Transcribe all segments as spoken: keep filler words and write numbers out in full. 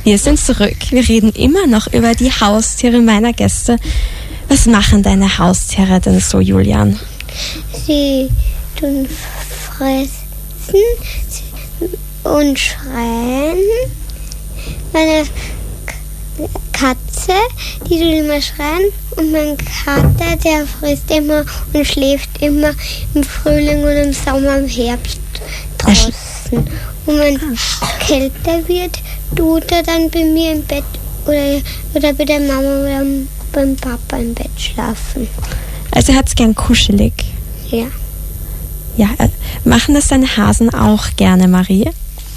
Wir sind zurück. Wir reden immer noch über die Haustiere meiner Gäste. Was machen deine Haustiere denn so, Julian? Sie tun fressen und schreien. Meine Katze, die tut immer schreien. Und mein Kater, der frisst immer und schläft immer im Frühling und im Sommer, im Herbst draußen. Und wenn es kälter wird, tut er dann bei mir im Bett oder, oder bei der Mama oder beim Papa im Bett schlafen. Also er hat es gern kuschelig. Ja. Ja, äh, machen das deine Hasen auch gerne, Marie?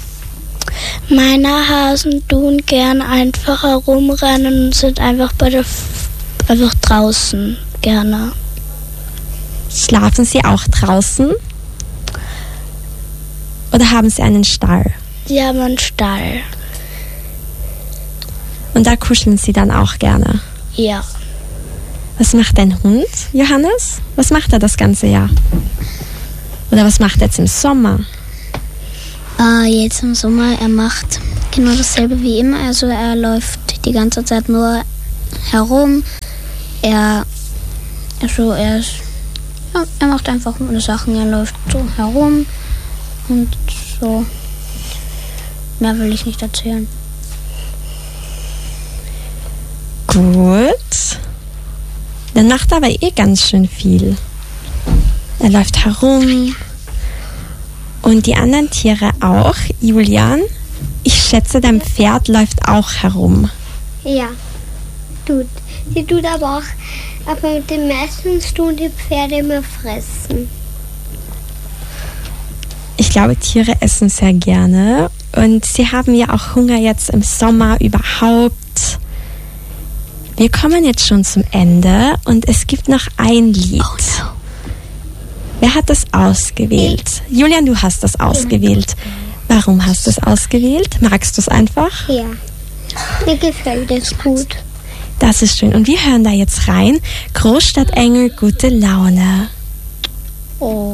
Meine Hasen tun gern einfach herumrennen und sind einfach bei der F- einfach draußen gerne. Schlafen sie auch draußen? Oder haben sie einen Stall? Sie haben einen Stall. Und da kuscheln sie dann auch gerne? Ja. Was macht dein Hund, Johannes? Was macht er das ganze Jahr? Oder was macht er jetzt im Sommer? Äh, jetzt im Sommer, er macht genau dasselbe wie immer. Also er läuft die ganze Zeit nur herum. Er, also er, ist, ja, er macht einfach nur Sachen. Er läuft so herum und so. Mehr will ich nicht erzählen. Gut. Dann macht er aber eh ganz schön viel. Er läuft herum. Und die anderen Tiere auch. Julian, ich schätze, dein Pferd läuft auch herum. Ja, tut. Sie tut aber auch, aber mit dem meisten tun die Pferde immer fressen. Ich glaube, Tiere essen sehr gerne. Und sie haben ja auch Hunger jetzt im Sommer überhaupt. Wir kommen jetzt schon zum Ende und es gibt noch ein Lied. Oh no. Wer hat das ausgewählt? Julian, du hast das ausgewählt. Warum hast du es ausgewählt? Magst du es einfach? Ja, mir gefällt es gut. Das ist schön. Und wir hören da jetzt rein. Großstadtengel, gute Laune. Oh.